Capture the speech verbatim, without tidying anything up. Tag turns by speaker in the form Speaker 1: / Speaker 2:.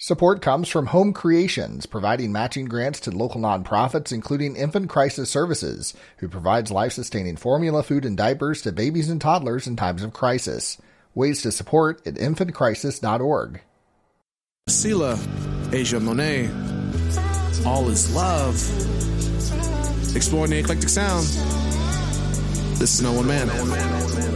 Speaker 1: Support comes from Home Creations, providing matching grants to local nonprofits, including Infant Crisis Services, who provides life-sustaining formula, food, and diapers to babies and toddlers in times of crisis. Ways to support at infant crisis dot org.
Speaker 2: Sela, Asia Monet, All Is Love, exploring the eclectic sound. This is No One Man.